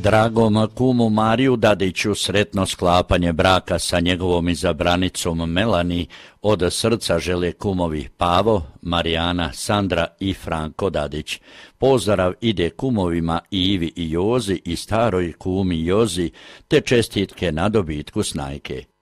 Dragom kumu Mariju Dadiću sretno sklapanje braka sa njegovom izabranicom Melani od srca žele kumovi Pavo, Marijana, Sandra i Franko Dadić. Pozdrav ide kumovima Ivi i Jozi i staroj kumi Jozi, te čestitke na dobitku snajke.